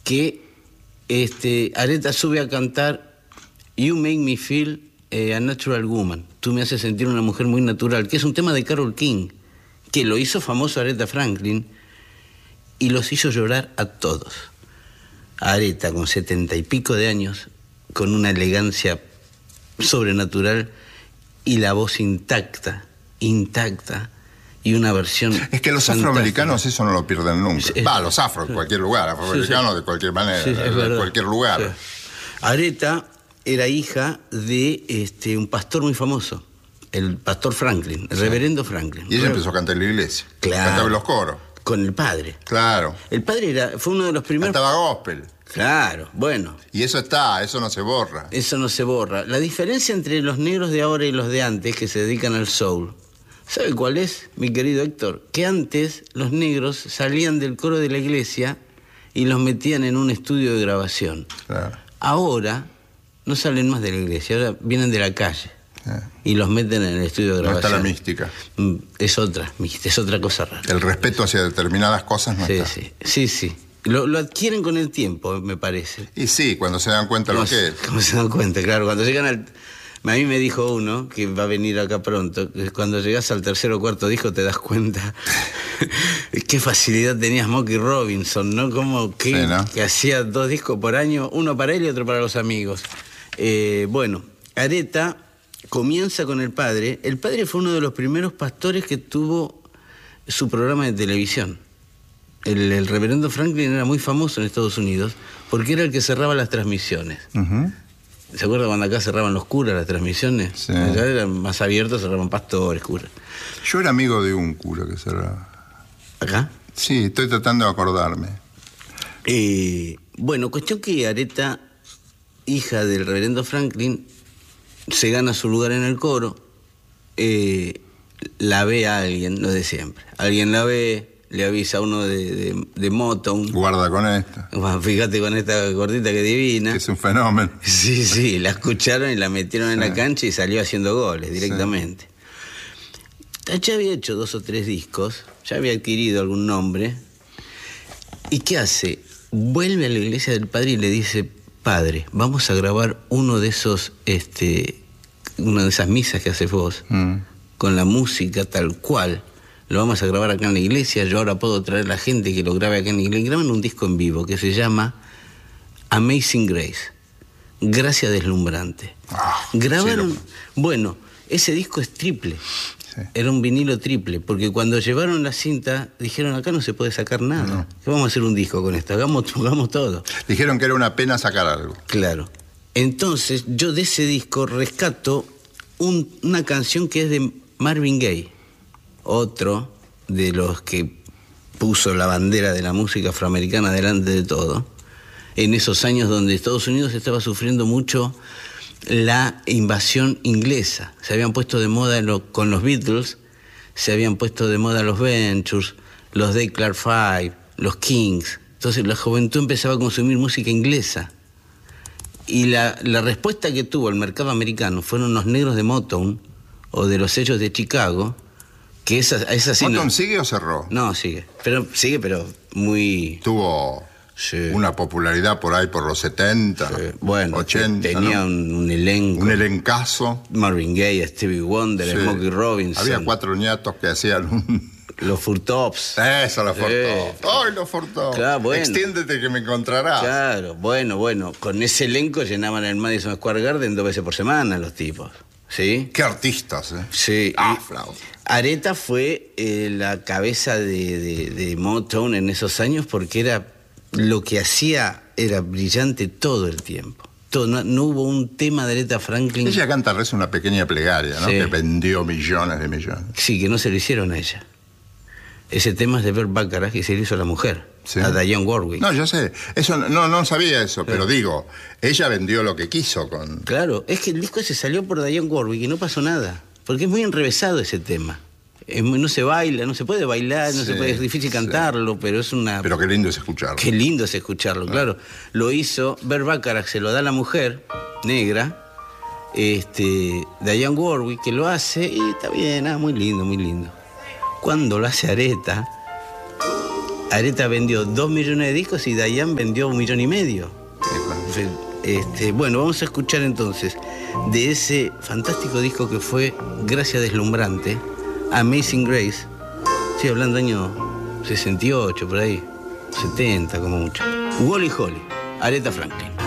que Aretha sube a cantar You Make Me Feel a Natural Woman. Tú me haces sentir una mujer muy natural, que es un tema de Carole King, que lo hizo famoso Aretha Franklin y los hizo llorar a todos. Aretha, con 70 y pico de años, con una elegancia sobrenatural y la voz intacta, y una versión Es que los fantástica. afroamericanos eso no lo pierden nunca. Los afros en cualquier lugar, afroamericanos de cualquier manera, de cualquier lugar. Sí. Aretha era hija de un pastor muy famoso, el pastor Franklin, el reverendo Franklin. Y ella empezó a cantar en la iglesia. Claro. Cantaba en los coros. Con el padre. Claro. El padre fue uno de los primeros... Cantaba gospel. Claro, bueno. Y eso no se borra. Eso no se borra. La diferencia entre los negros de ahora y los de antes, que se dedican al soul, ¿sabe cuál es, mi querido Héctor? Que antes los negros salían del coro de la iglesia y los metían en un estudio de grabación. Claro. Ahora no salen más de la iglesia, ahora vienen de la calle. Y los meten en el estudio de grabación. No está la mística. Es otra cosa rara. El respeto hacia determinadas cosas no está. Sí. Lo adquieren con el tiempo, me parece. Y sí, cuando se dan cuenta lo que es. Como se dan cuenta, claro. Cuando llegan al... A mí me dijo uno, que va a venir acá pronto, que cuando llegas al tercer o cuarto disco te das cuenta qué facilidad tenía Smokey Robinson, ¿no? Como que, ¿no? Que hacía 2 discos por año, uno para él y otro para los amigos. Bueno, Aretha comienza con el padre. El padre fue uno de los primeros pastores que tuvo su programa de televisión. El reverendo Franklin era muy famoso en Estados Unidos porque era el que cerraba las transmisiones. ¿Se acuerda cuando acá cerraban los curas las transmisiones? Sí. Allá eran más abiertos, cerraban pastores, curas. Yo era amigo de un cura que cerraba. ¿Acá? Sí, estoy tratando de acordarme. Bueno, cuestión que Aretha, hija del reverendo Franklin, se gana su lugar en el coro, la ve a alguien, lo de siempre. Alguien la ve, le avisa a uno de Motown. Guarda con esta. Bueno, fíjate con esta gordita que divina. Que es un fenómeno. Sí, la escucharon y la metieron en la cancha y salió haciendo goles directamente. Ya había hecho 2 o 3 discos, ya había adquirido algún nombre. ¿Y qué hace? Vuelve a la iglesia del padre y le dice: padre, vamos a grabar uno de esos, una de esas misas que haces vos, con la música tal cual. Lo vamos a grabar acá en la iglesia. Yo ahora puedo traer a la gente que lo grabe acá en la iglesia. Graban un disco en vivo que se llama Amazing Grace, Gracia Deslumbrante. Grabaron, bueno, ese disco es triple. Sí. Era un vinilo triple, porque cuando llevaron la cinta dijeron: acá no se puede sacar nada. No. ¿Qué vamos a hacer un disco con esto? Hagamos todo. Dijeron que era una pena sacar algo. Claro. Entonces yo de ese disco rescato una canción que es de Marvin Gaye, otro de los que puso la bandera de la música afroamericana delante de todo, en esos años donde Estados Unidos estaba sufriendo mucho la invasión inglesa. Se habían puesto de moda con los Beatles, se habían puesto de moda los Ventures, los Day Clark Five, los Kings. Entonces la juventud empezaba a consumir música inglesa. Y la respuesta que tuvo el mercado americano fueron los negros de Motown o de los sellos de Chicago, que esa sí. ¿Motown sigue o cerró? No, sigue, pero muy... Tuvo una popularidad por ahí por los 70, bueno, 80. Tenía, ¿no? un elenco. Un elencazo. Marvin Gaye, Stevie Wonder, Smokey Robinson. Había 4 ñatos que hacían los Furtops. Eso, los Furtops. ¡Ay, los Furtops! Claro, bueno. Extiéndete que me encontrarás. Claro, bueno. Con ese elenco llenaban el Madison Square Garden 2 veces por semana los tipos. ¿Sí? Qué artistas, ¿eh? Sí. Flauta. Aretha fue la cabeza de Motown en esos años porque lo que hacía era brillante todo el tiempo. No hubo un tema de Aretha Franklin. Ella canta Reza una pequeña plegaria, ¿no? Sí. Que vendió millones de millones. Sí, que no se lo hicieron a ella. Ese tema es de Burt Bacharach y se lo hizo a la mujer, sí. A Dionne Warwick. No, yo sé. Eso no sabía eso, pero digo, ella vendió lo que quiso con... Claro, es que el disco ese salió por Dionne Warwick y no pasó nada. Porque es muy enrevesado ese tema. No se baila, no se puede bailar, no se puede, es difícil cantarlo, pero es una... Pero qué lindo es escucharlo. Qué lindo es escucharlo, claro. Lo hizo Burt Bacharach, se lo da a la mujer negra, Dionne Warwick, que lo hace y está bien, muy lindo, muy lindo. Cuando lo hace Aretha, Aretha vendió 2 millones de discos y Diane vendió 1,5 millones. Bueno, vamos a escuchar entonces de ese fantástico disco que fue Gracia Deslumbrante, Amazing Grace. Estoy hablando año 68, por ahí, 70 como mucho. Wally Holly, Aretha Franklin.